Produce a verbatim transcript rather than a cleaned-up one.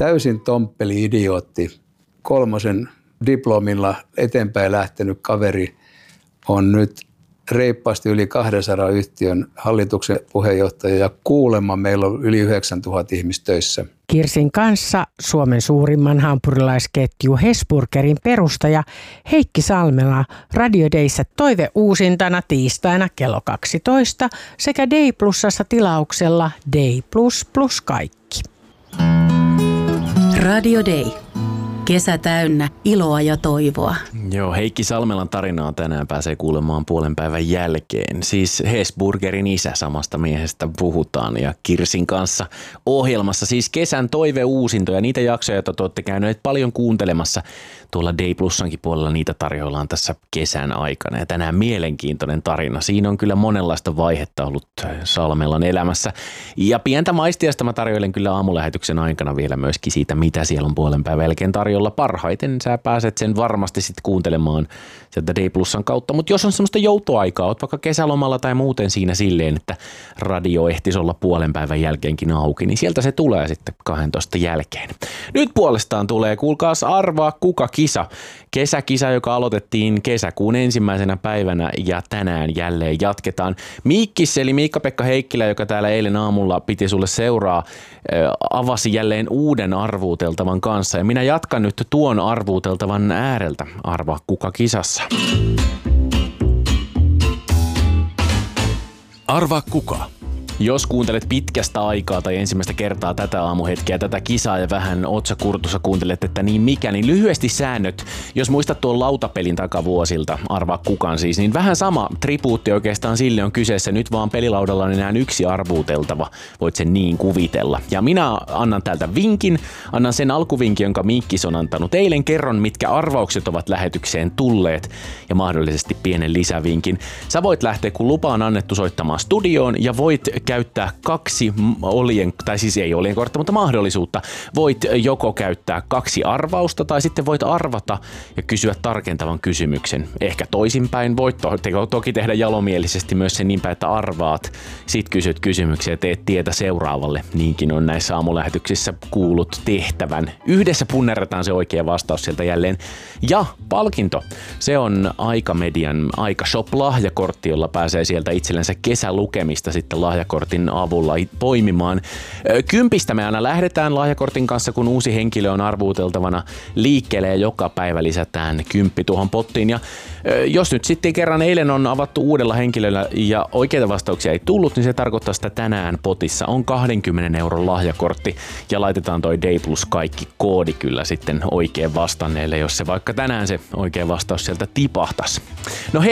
täysin tomppeli-idiootti, kolmosen diplomilla eteenpäin lähtenyt kaveri on nyt reippaasti yli kahdensadan yhtiön hallituksen puheenjohtaja ja kuulemma meillä on yli yhdeksäntuhatta ihmistä töissä. Kirsin kanssa Suomen suurimman hampurilaisketju Hesburgerin perustaja Heikki Salmela Radio Dayssä toive uusintana tiistaina kello kaksitoista sekä Day Plusassa tilauksella Day Plus plus kaikki. Radio Day. Kesä täynnä iloa ja toivoa. Joo, Heikki Salmelan tarinaa tänään pääsee kuulemaan puolen päivän jälkeen. Siis Hesburgerin isä, samasta miehestä puhutaan, ja Kirsin kanssa ohjelmassa siis kesän toiveuusintoja. Niitä jaksoja, joita te olette käyneet paljon kuuntelemassa tuolla Day Plusankin puolella, niitä tarjoillaan tässä kesän aikana. Ja tänään mielenkiintoinen tarina. Siinä on kyllä monenlaista vaihetta ollut Salmelan elämässä. Ja pientä maistiasta mä tarjoilen kyllä aamulähetyksen aikana vielä myöskin siitä, mitä siellä on puolen päivän jälkeen tarjolla. Parhaiten sä pääset sen varmasti sitten kuuntelemaan sieltä Day Plusan kautta. Mutta jos on semmoista joutoaikaa, oot vaikka kesälomalla tai muuten siinä silleen, että radio ehtisi olla puolen päivän jälkeenkin auki, niin sieltä se tulee sitten kahdentoista jälkeen. Nyt puolestaan tulee, kuulkaas, arvaa kuka kisa. Kesäkisa, joka aloitettiin kesäkuun ensimmäisenä päivänä ja tänään jälleen jatketaan. Miikkis eli Miikka-Pekka Heikkilä, joka täällä eilen aamulla piti sulle seuraa, avasi jälleen uuden arvuuteltavan kanssa. Ja minä jatkan nyt tuon arvuuteltavan ääreltä. Arvaa kuka kisassa. Arvaa kuka. Jos kuuntelet pitkästä aikaa tai ensimmäistä kertaa tätä aamuhetkeä, tätä kisaa ja vähän otsakurtussa kuuntelet, että niin mikä, niin lyhyesti säännöt. Jos muistat tuon lautapelin takavuosilta, arvaa kukaan siis, niin vähän sama tribuutti oikeastaan sille on kyseessä. Nyt vaan pelilaudalla on enää yksi arvuuteltava, voit sen niin kuvitella. Ja minä annan täältä vinkin, annan sen alkuvinkin, jonka Miikkis on antanut eilen. Kerron, mitkä arvaukset ovat lähetykseen tulleet ja mahdollisesti pienen lisävinkin. Sä voit lähteä, kun lupa on annettu, soittamaan studioon ja voit käyttää kaksi olien, tai siis ei olien kortta, mutta mahdollisuutta. Voit joko käyttää kaksi arvausta tai sitten voit arvata ja kysyä tarkentavan kysymyksen. Ehkä toisinpäin voit to- te- toki tehdä jalomielisesti myös sen niinpä, että arvaat, sit kysyt kysymyksiä ja teet tietä seuraavalle. Niinkin on näissä aamulähetyksissä kuullut tehtävän. Yhdessä punnerretaan se oikea vastaus sieltä jälleen. Ja palkinto, se on Aika-median Aika-shop-lahjakortti, jolla pääsee sieltä itsellensä kesälukemista sitten lahjakortin avulla poimimaan. Kympistä me aina lähdetään lahjakortin kanssa, kun uusi henkilö on arvuuteltavana liikkeelle ja joka päivä lisätään kymppi tuohon pottiin. Ja jos nyt sitten kerran eilen on avattu uudella henkilöllä ja oikeita vastauksia ei tullut, niin se tarkoittaa, että tänään potissa on kaksikymmentä euron lahjakortti ja laitetaan toi Day Plus kaikki koodi kyllä sitten oikein vastanneelle, jos se vaikka tänään se oikea vastaus sieltä tipahtaisi. No hei,